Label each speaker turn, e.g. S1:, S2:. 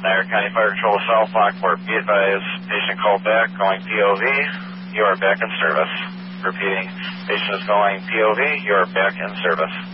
S1: Niagara County Fire Control South Lockport. Be advised, patient called back, going POV. You are back in service. Repeating, patient is going POV. You are back in service.